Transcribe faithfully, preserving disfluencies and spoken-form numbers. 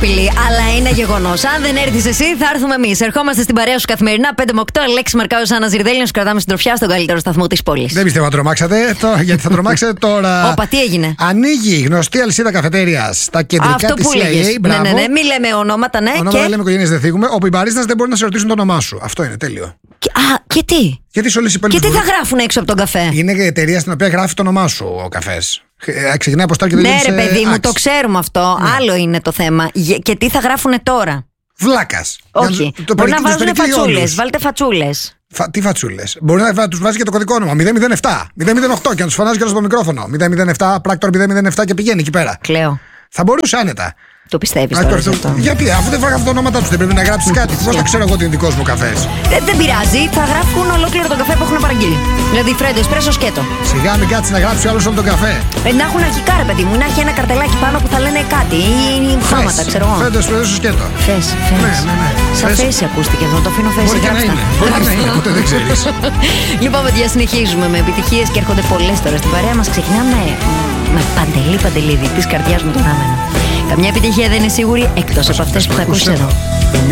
απειλή, αλλά είναι γεγονός. Αν δεν έρθεις εσύ, θα έρθουμε εμείς. Ερχόμαστε στην παρέα σου καθημερινά πέντε με οκτώ. Αλέξη Μαρκάος, Άννα Ζιρδέλη, να σου κρατάμε συντροφιά στον καλύτερο σταθμό της πόλης. Δεν πιστεύω να τρομάξατε, το, γιατί θα τρομάξετε τώρα. Όπα, τι έγινε? Ανοίγει γνωστή αλυσίδα καφετέριας στα κεντρικά της σι άι έι. Ναι, ναι, ναι, μη λέμε ονόματα, ναι. Ονόματα δεν λέμε, οικογένειες δεν θίγουμε. Όπου οι μπαρίστας δεν μπορούν να σε ρωτήσουν το όνομά σου. Αυτό είναι τέλειο. Και, α, και τι? Γιατί σε όλες οι Και τι θα γράφουν έξω από τον καφέ? Είναι η εταιρεία στην οποία γράφει το όνομά σου ο καφές. Ξεκινάει από στάρ και δεν ναι, ρε παιδί μου, άξι. το ξέρουμε αυτό. Ναι. Άλλο είναι το θέμα. Και τι θα γράφουν τώρα? Βλάκας. Όχι. Να, το μπορεί να βάζουν φατσούλες. Βάλτε φατσούλες. Φα, τι φατσούλες? Μπορεί να τους βάζει και το κωδικό όνομα. μηδέν μηδέν επτά, μηδέν μηδέν οκτώ και να τους φωνάζει και στο μικρόφωνο. μηδέν μηδέν επτά, πράκτορ μηδέν μηδέν επτά και πηγαίνει εκεί πέρα. Κλαίω. Θα μπορούσε άνετα. Το πιστεύεις τώρα σε αυτό? Γιατί, αφού δεν φάγαμε τα ονόματά τους, δεν πρέπει να γράψεις κάτι? Πώς θα ξέρω εγώ ότι είναι δικός μου καφές? Δεν, δεν πειράζει, θα γράφουν ολόκληρο τον καφέ που έχουν παραγγείλει. Δηλαδή, φρέντο, εσπρέσο, σκέτο. Σιγά μην κάτσει να γράψει άλλο όλο τον καφέ. Ε, να έχουν αρχικά, ρε παιδί μου, να έχει ένα καρτελάκι πάνω που θα λένε κάτι ή χρώματα, ξέρω εγώ. Φρέντο, εσπρέσο, σκέτο. Φες, φες. Ναι, ναι, ναι. Σαν φέση ακούστηκε εδώ, το αφήνω φέση. Μπορεί και να είναι. Μπορεί και να είναι, ποτέ δεν ξέρεις. Λοιπόν, παιδιά, συνεχίζουμε με επιτυχίες και έρχονται πολλές τώρα στην παρέα μας. Ξεκινάμε με Παντελή Παντελίδη, της καρδιάς μου τον άμενο. Καμιά επιτυχία δεν είναι σίγουρη εκτός από αυτές που θα ακούσει εδώ.